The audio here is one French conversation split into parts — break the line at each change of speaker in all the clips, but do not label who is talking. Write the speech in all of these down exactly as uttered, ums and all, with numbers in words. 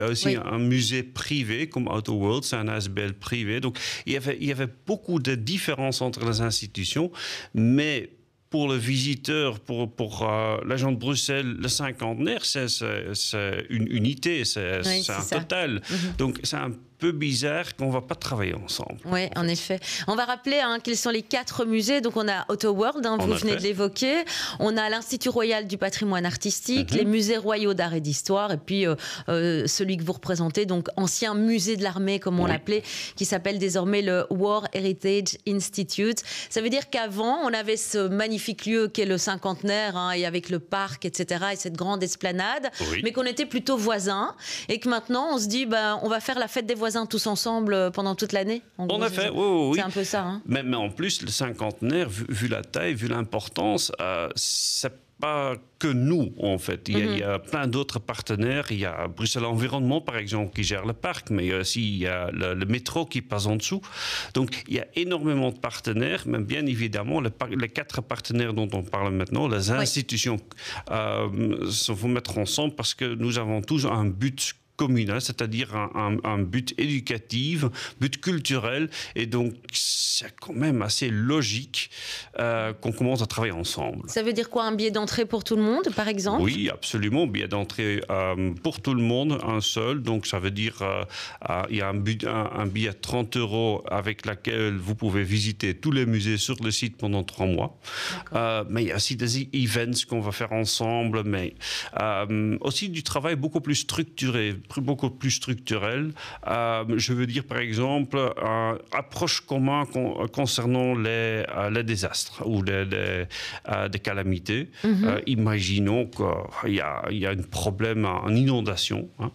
Il y a aussi oui. un musée privé comme Auto World, c'est un A S B L privé. Donc il y avait, il y avait beaucoup de différences entre les institutions, mais pour le visiteur, pour, pour euh, l'agent de Bruxelles, le cinquantenaire, c'est, c'est, c'est une unité, c'est, oui, c'est, c'est un ça. total. Mm-hmm. Donc c'est un peu bizarre qu'on ne va pas travailler ensemble.
Oui, en, en effet. On va rappeler hein, quels sont les quatre musées. Donc, on a Auto World, hein, vous venez de l'évoquer. On a l'Institut Royal du Patrimoine Artistique, mm-hmm. les musées royaux d'art et d'histoire, et puis euh, euh, celui que vous représentez, donc ancien musée de l'armée, comme on oui. l'appelait, qui s'appelle désormais le War Heritage Institute. Ça veut dire qu'avant, on avait ce magnifique lieu qu'est le cinquantenaire, hein, et avec le parc, et cetera, et cette grande esplanade, oui. mais qu'on était plutôt voisins, et que maintenant, on se dit, ben, on va faire la fête des voisins tous ensemble pendant toute l'année. En
gros,
en
effet, oui, oui, oui.
C'est un peu ça. Hein.
Mais, mais en plus, le cinquantenaire, vu, vu la taille, vu l'importance, euh, c'est pas que nous, en fait. Il y a, mm-hmm. il y a plein d'autres partenaires. Il y a Bruxelles Environnement, par exemple, qui gère le parc, mais il y a aussi il y a le, le métro qui passe en dessous. Donc, il y a énormément de partenaires, mais bien évidemment, le par, les quatre partenaires dont on parle maintenant, les institutions, oui. euh, se vont mettre ensemble parce que nous avons tous un but communal, c'est-à-dire un, un, un but éducatif, but culturel, et donc c'est quand même assez logique euh, qu'on commence à travailler ensemble.
Ça veut dire quoi, un billet d'entrée pour tout le monde, par exemple?
Oui, absolument, billet d'entrée euh, pour tout le monde, un seul, donc ça veut dire euh, euh, il y a un, but, un, un billet de trente euros avec lequel vous pouvez visiter tous les musées sur le site pendant trois mois. Euh, mais il y a aussi des events qu'on va faire ensemble, mais euh, aussi du travail beaucoup plus structuré, beaucoup plus structurel. Euh, je veux dire, par exemple, euh, approche commune con, concernant les, euh, les désastres ou les, les, euh, des calamités. Mm-hmm. Euh, imaginons qu'il y a, il y a un problème en inondation. Hein.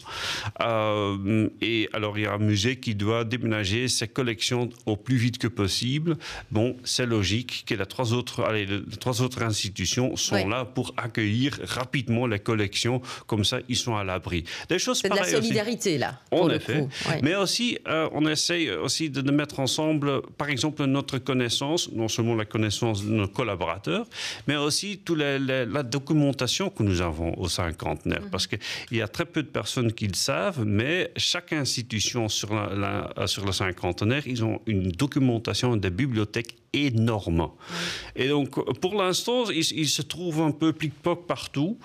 Euh, et alors, il y a un musée qui doit déménager ses collections au plus vite que possible. Bon, c'est logique que les trois autres, allez, les trois autres institutions sont oui. là pour accueillir rapidement les collections. Comme ça, ils sont à l'abri. Des choses
c'est de la solidarité,
aussi.
là.
En effet. Oui. Mais aussi, euh, on essaye aussi de, de mettre ensemble, par exemple, notre connaissance, non seulement la connaissance de nos collaborateurs, mais aussi toute la, la, la documentation que nous avons au cinquantenaire. Mm-hmm. Parce qu'il y a très peu de personnes qui le savent, mais chaque institution sur, la, la, sur le cinquantenaire, ils ont une documentation des bibliothèques énorme. Oui. Et donc, pour l'instant, il, il se trouve un peu plic-ploc partout.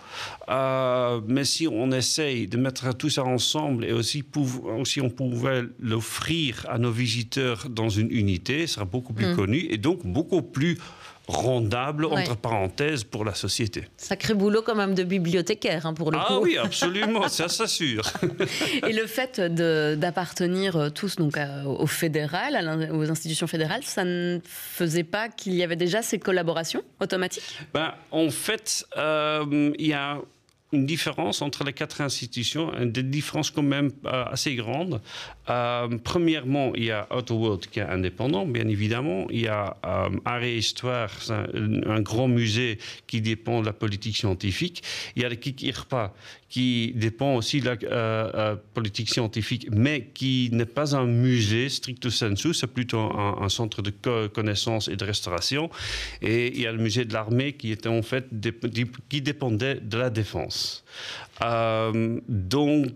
Euh, mais si on essaye de mettre tout ça ensemble et aussi, pour, si on pouvait l'offrir à nos visiteurs dans une unité, ce sera beaucoup plus mmh. connu et donc beaucoup plus rendable, ouais. entre parenthèses, pour la société.
Sacré boulot quand même de bibliothécaire, hein, pour le
ah
coup.
Ah oui, absolument, ça s'assure.
Et le fait de, d'appartenir tous donc, à, au fédéral, à aux institutions fédérales, ça ne faisait pas qu'il y avait déjà ces collaborations automatiques?
Ben, en fait, euh, il y a une différence entre les quatre institutions, des différences quand même euh, assez grandes. Euh, premièrement, il y a Auto World qui est indépendant, bien évidemment. Il y a euh, Art et Histoire, c'est un, un grand musée qui dépend de la politique scientifique. Il y a le K I C I R P A qui dépend aussi de la euh, euh, politique scientifique, mais qui n'est pas un musée stricto sensu, c'est plutôt un, un centre de co- connaissances et de restauration. Et il y a le musée de l'armée qui était en fait dé- qui dépendait de la défense. Euh, donc,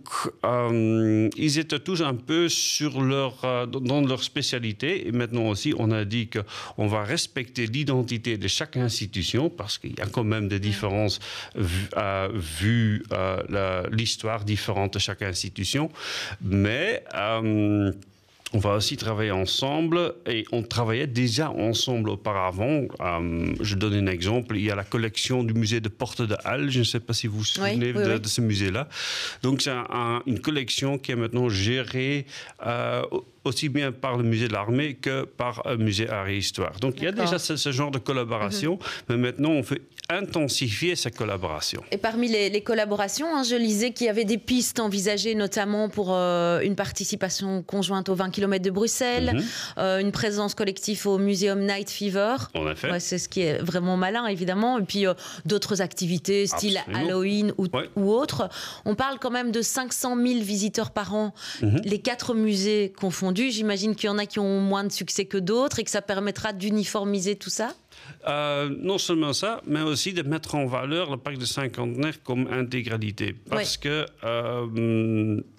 euh, ils étaient tous un peu sur leur, euh, dans leur spécialité. Et maintenant aussi, on a dit qu'on va respecter l'identité de chaque institution parce qu'il y a quand même des différences vu, euh, vu euh, la, l'histoire différente de chaque institution. Mais euh, on va aussi travailler ensemble et on travaillait déjà ensemble auparavant. Euh, je donne un exemple. Il y a la collection du musée de Porte de Halle. Je ne sais pas si vous vous souvenez oui, oui, de, oui. de ce musée-là. Donc, c'est un, un, une collection qui est maintenant gérée euh, aussi bien par le musée de l'armée que par le musée Art et Histoire. Donc, D'accord. il y a déjà ce, ce genre de collaboration, mm-hmm. mais maintenant, on fait intensifier cette collaboration.
Et parmi les, les collaborations, hein, je lisais qu'il y avait des pistes envisagées, notamment pour euh, une participation conjointe aux vingt kilomètres de Bruxelles, mm-hmm. euh, une présence collective au Muséum Night Fever.
En effet.
Ouais, c'est ce qui est vraiment malin, évidemment. Et puis, euh, d'autres activités, style Absolument. Halloween ou, ouais. ou autres. On parle quand même de cinq cent mille visiteurs par an, mm-hmm. les quatre musées confondus. J'imagine qu'il y en a qui ont moins de succès que d'autres et que ça permettra d'uniformiser tout ça.
Euh, non seulement ça, mais aussi de mettre en valeur le parc de cinquantenaire comme intégralité. Parce oui. que euh,